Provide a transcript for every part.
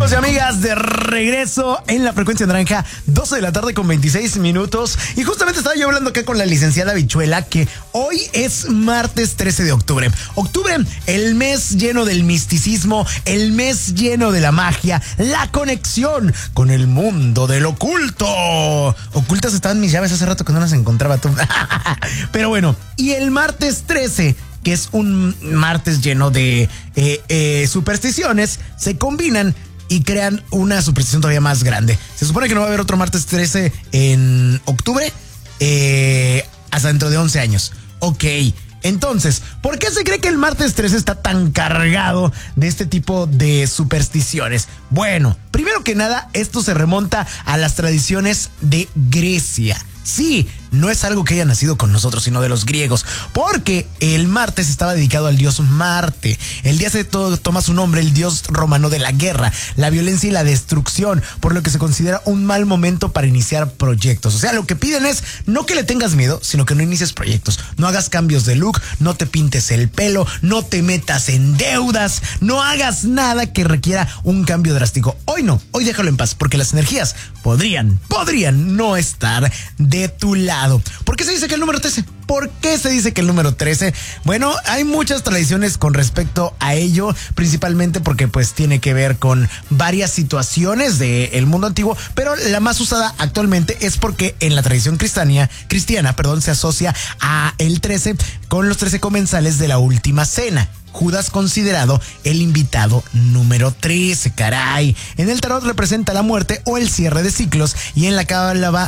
Amigos y amigas, de regreso en la frecuencia naranja, 12 de la tarde con 26 minutos. Y justamente estaba yo hablando acá con la licenciada Bichuela que hoy es martes 13 de octubre. Octubre, el mes lleno del misticismo, el mes lleno de la magia, la conexión con el mundo del oculto. Ocultas estaban mis llaves hace rato que no las encontraba tú. Pero bueno, y el martes 13, que es un martes lleno de supersticiones, se combinan y crean una superstición todavía más grande. Se supone que no va a haber otro martes 13 en octubre hasta dentro de 11 años. Ok, entonces, ¿por qué se cree que el martes 13 está tan cargado de este tipo de supersticiones? Bueno, primero que nada, esto se remonta a las tradiciones de Grecia. Sí, no es algo que haya nacido con nosotros, sino de los griegos, porque el martes estaba dedicado al dios Marte. El día toma su nombre, el dios romano de la guerra, la violencia y la destrucción, por lo que se considera un mal momento para iniciar proyectos. O sea, lo que piden es no que le tengas miedo, sino que no inicies proyectos, no hagas cambios de look, no te pintes el pelo, no te metas en deudas, no hagas nada que requiera un cambio drástico. Hoy no, hoy déjalo en paz, porque las energías podrían no estar de tu lado. ¿Por qué se dice que el número 13? ¿Por qué se dice que el número 13? Bueno, hay muchas tradiciones con respecto a ello, principalmente porque pues tiene que ver con varias situaciones del mundo antiguo, pero la más usada actualmente es porque en la tradición cristiana, se asocia a el 13 con los 13 comensales de la última cena. Judas considerado el invitado número 13, caray. En el tarot representa la muerte o el cierre de ciclos, y en la cábala,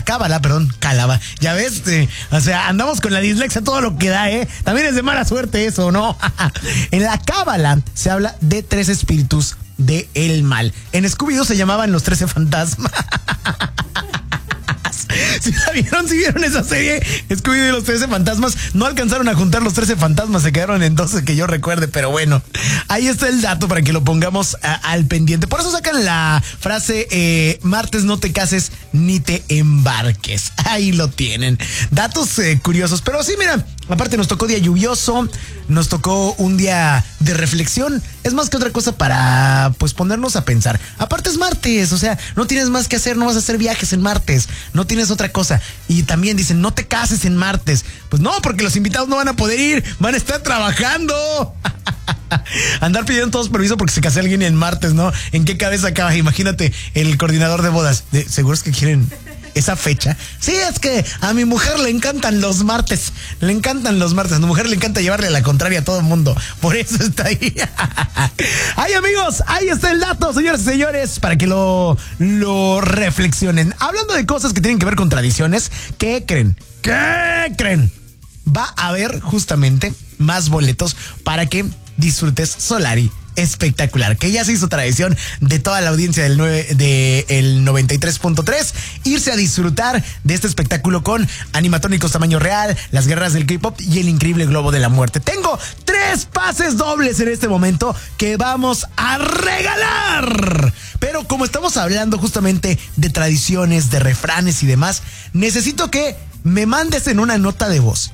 ya ves, o sea, andamos con la dislexia todo lo que da, también es de mala suerte eso, ¿no? En la cábala se habla de 13 espíritus de el mal. En Scooby-Doo se llamaban los 13 fantasmas. Si vieron esa serie, Scooby-Doo y los 13 fantasmas, no alcanzaron a juntar los 13 fantasmas, se quedaron en 12 que yo recuerde, pero bueno, ahí está el dato para que lo pongamos al pendiente. Por eso sacan la frase, martes no te cases ni te embarques. Ahí lo tienen. Datos curiosos, pero sí, mira, aparte nos tocó día lluvioso, nos tocó un día de reflexión. Es más que otra cosa para pues ponernos a pensar. Aparte es martes, o sea, no tienes más que hacer, no vas a hacer viajes en martes, no tienes otra cosa. Y también dicen, no te cases en martes. Pues no, porque los invitados no van a poder ir, van a estar trabajando. Andar pidiendo todos permiso porque se case alguien en martes, ¿no? ¿En qué cabeza acaba? Imagínate el coordinador de bodas. ¿Seguro es que quieren esa fecha? Sí, es que a mi mujer le encantan los martes. A mi mujer le encanta llevarle a la contraria a todo el mundo. Por eso está ahí. Ay, amigos, ahí está el dato, señores y señores, para que lo reflexionen. Hablando de cosas que tienen que ver con tradiciones, ¿qué creen? Va a haber justamente más boletos para que disfrutes Solari Espectacular, que ya se hizo tradición de toda la audiencia del 93.3 irse a disfrutar de este espectáculo con animatónicos tamaño real, las guerras del K-pop y el increíble globo de la muerte. Tengo 3 pases dobles en este momento que vamos a regalar. Pero como estamos hablando justamente de tradiciones, de refranes y demás, necesito que me mandes en una nota de voz.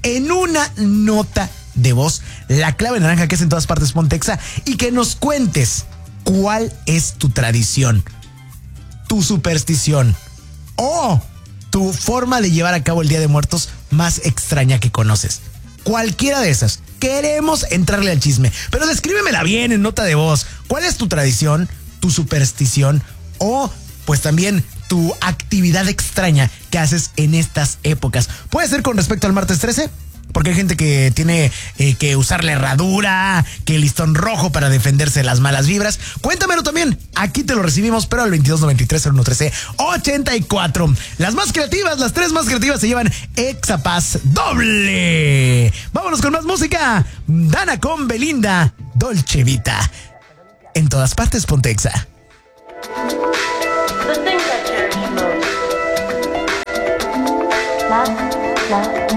La clave naranja que es en todas partes Pontexa, y que nos cuentes cuál es tu tradición, tu superstición o tu forma de llevar a cabo el Día de Muertos más extraña que conoces. Cualquiera de esas. Queremos entrarle al chisme, pero descríbemela bien en nota de voz. ¿Cuál es tu tradición, tu superstición o pues también tu actividad extraña que haces en estas épocas? Puede ser con respecto al martes 13, porque hay gente que tiene que usar la herradura, que el listón rojo para defenderse de las malas vibras. Cuéntamelo también. Aquí te lo recibimos, pero al 2293-0113-84. Las 3 más creativas se llevan Exapaz doble. Vámonos con más música. Dana con Belinda, Dolce Vita. En todas partes, Pontexa. The things I cherish most. Love.